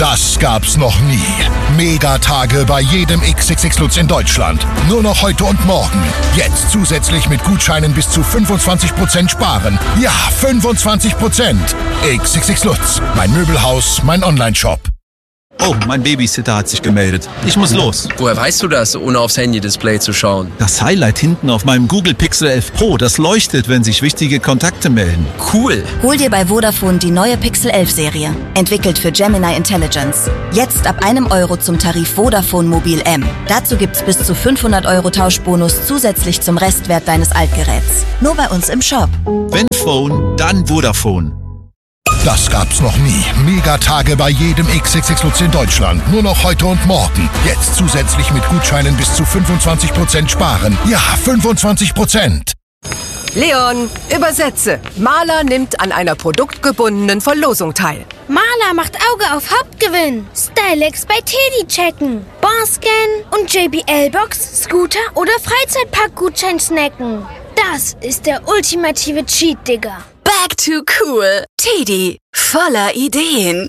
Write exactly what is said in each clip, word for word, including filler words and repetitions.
Das gab's noch nie. Megatage bei jedem X X X Lutz in Deutschland. Nur noch heute und morgen. Jetzt zusätzlich mit Gutscheinen bis zu fünfundzwanzig Prozent sparen. Ja, fünfundzwanzig Prozent. X X X Lutz. Mein Möbelhaus, mein Onlineshop. Oh, mein Babysitter hat sich gemeldet. Ich muss los. Woher weißt du das, ohne aufs Handy-Display zu schauen? Das Highlight hinten auf meinem Google Pixel elf Pro, das leuchtet, wenn sich wichtige Kontakte melden. Cool. Hol dir bei Vodafone die neue Pixel elf Serie. Entwickelt für Gemini Intelligence. Jetzt ab einem Euro zum Tarif Vodafone Mobil M. Dazu gibt's bis zu fünfhundert Euro Tauschbonus zusätzlich zum Restwert deines Altgeräts. Nur bei uns im Shop. Wenn Phone, dann Vodafone. Das gab's noch nie. Megatage bei jedem X X X Lutz in Deutschland. Nur noch heute und morgen. Jetzt zusätzlich mit Gutscheinen bis zu fünfundzwanzig Prozent sparen. Ja, fünfundzwanzig Prozent. Leon, übersetze. Maler nimmt an einer produktgebundenen Verlosung teil. Maler macht Auge auf Hauptgewinn. Stylex bei Teddy checken. Barscan und J B L-Box, Scooter oder Freizeitpark-Gutschein snacken. Das ist der ultimative Cheat, Digga. Back to cool. Teddy, voller Ideen.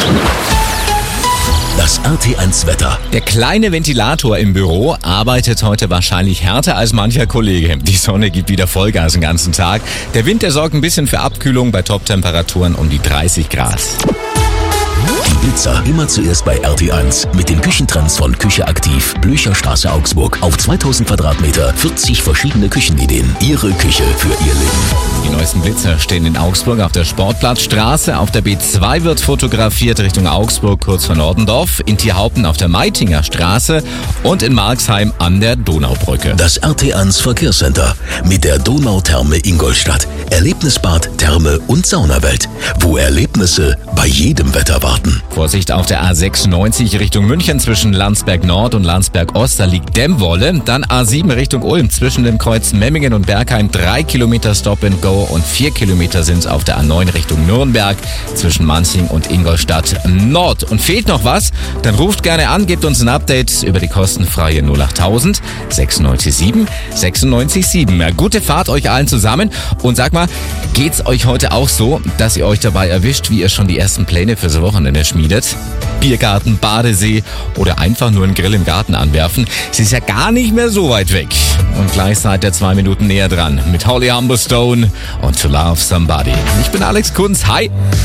Das R T eins Wetter. Der kleine Ventilator im Büro arbeitet heute wahrscheinlich härter als mancher Kollege. Die Sonne gibt wieder Vollgas den ganzen Tag. Der Wind, der sorgt ein bisschen für Abkühlung bei Top-Temperaturen um die dreißig Grad. Die Blitzer immer zuerst bei R T eins. Mit den Küchentrends von Küche aktiv, Blücherstraße Augsburg. Auf zweitausend Quadratmeter, vierzig verschiedene Küchenideen. Ihre Küche für Ihr Leben. Die neuesten Blitzer stehen in Augsburg auf der Sportplatzstraße. Auf der B zwei wird fotografiert Richtung Augsburg, kurz vor Nordendorf. In Tierhaupten auf der Meitinger Straße und in Marxheim an der Donaubrücke. Das R T eins Verkehrscenter mit der Donautherme Ingolstadt. Erlebnisbad, Therme und Saunawelt. Wo Erlebnisse bei jedem Wetter warten. Vorsicht auf der A sechsundneunzig Richtung München zwischen Landsberg Nord und Landsberg Ost, da liegt Dämmwolle. Dann A sieben Richtung Ulm zwischen dem Kreuz Memmingen und Bergheim, drei Kilometer Stop and Go und vier Kilometer sind es auf der A neun Richtung Nürnberg zwischen Manching und Ingolstadt Nord. Und fehlt noch was? Dann ruft gerne an, gebt uns ein Update über die kostenfreie null achttausend sechsundneunzig sieben sechsundneunzig sieben. Ja, gute Fahrt euch allen zusammen und sag mal, geht's euch heute auch so, dass ihr euch dabei erwischt, wie ihr schon die ersten Pläne fürs Wochenende schmiedet? Biergarten, Badesee oder einfach nur einen Grill im Garten anwerfen. Es ist ja gar nicht mehr so weit weg. Und gleich seid ihr zwei Minuten näher dran mit Holly Humberstone und To Love Somebody. Ich bin Alex Kunz. Hi!